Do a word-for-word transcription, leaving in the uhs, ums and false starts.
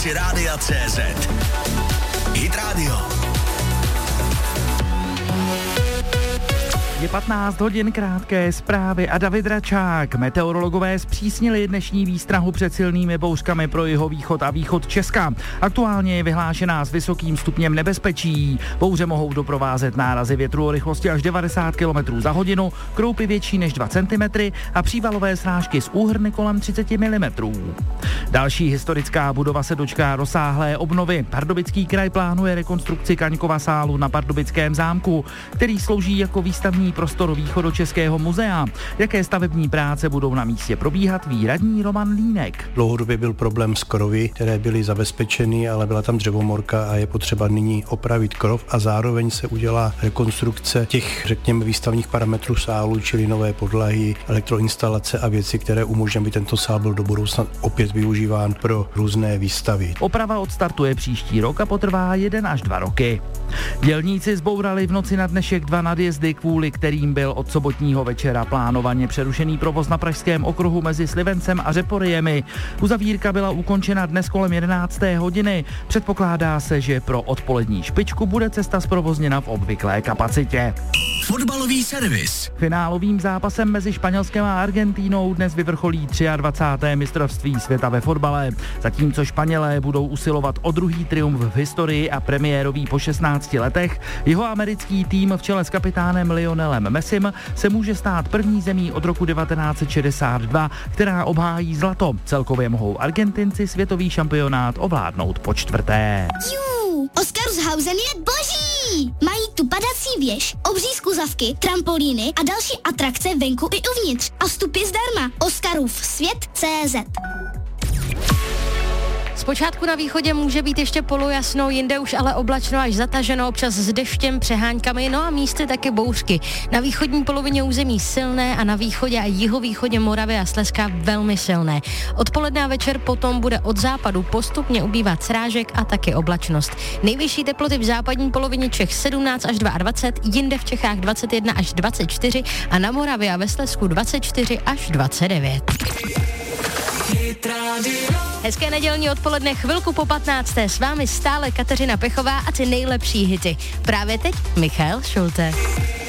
aplikaci Rádia C Z. Hit Radio. Je patnáct hodin, krátké zprávy a David Račák. Meteorologové zpřísnili dnešní výstrahu před silnými bouřkami pro jihovýchod a východ Česka. Aktuálně je vyhlášená s vysokým stupněm nebezpečí. Bouře mohou doprovázet nárazy větru o rychlosti až devadesát kilometrů za hodinu, kroupy větší než dva centimetry a přívalové srážky s úhrny kolem třicet milimetrů. Další historická budova se dočká rozsáhlé obnovy. Pardubický kraj plánuje rekonstrukci Kaňkova sálu na Pardubickém zámku, který slouží jako výstavní prostor Východočeského muzea. Jaké stavební práce budou na místě probíhat, ví radní Roman Línek. Dlouhodobě byl problém s krovy, které byly zabezpečeny, ale byla tam dřevomorka a je potřeba nyní opravit krov a zároveň se udělá rekonstrukce těch, řekněme, výstavních parametrů sálu, čili nové podlahy, elektroinstalace a věci, které umožní, aby tento sál byl do budoucna opět využíván pro různé výstavy. Oprava odstartuje příští rok a potrvá jeden až dva roky. Dělníci zbourali v noci na dnešek dva nadjezdy, kvůli kterým byl od sobotního večera plánovaně přerušený provoz na pražském okruhu mezi Slivencem a Řeporiemi. Uzavírka byla ukončena dnes kolem jedenácté hodiny. Předpokládá se, že pro odpolední špičku bude cesta zprovozněna v obvyklé kapacitě. Fotbalový servis. Finálovým zápasem mezi Španělskem a Argentínou dnes vyvrcholí dvacáté třetí mistrovství světa ve fotbale. Zatímco Španělé budou usilovat o druhý triumf v historii a premiérový po šestnácti letech, jeho americký tým v čele s kapitánem Lionelem Messim se může stát první zemí od roku devatenáct set šedesát dva, která obhájí zlato. Celkově mohou Argentinci světový šampionát ovládnout po čtvrté. Jú, Oscarshausen je boží! Mají tu padací věž, obří skluzavky, trampolíny a další atrakce venku i uvnitř. A vstup je zdarma. Oscarův svět tečka cé zet. Zpočátku na východě může být ještě polojasno, jinde už ale oblačno až zataženo, občas s deštěm, přehánkami, no a místy taky bouřky. Na východní polovině území silné a na východě a jihovýchodě Moravy a Slezska velmi silné. Odpoledne a večer potom bude od západu postupně ubývat srážek a taky oblačnost. Nejvyšší teploty v západní polovině Čech sedmnáct až dvacet dva, jinde v Čechách dvacet jedna až dvacet čtyři a na Moravě a ve Slezsku dvacet čtyři až dvacet devět. Hezké nedělní odpoledne, chvilku po patnácté s vámi stále Kateřina Pechová a ty nejlepší hity. Právě teď Michael Schulte.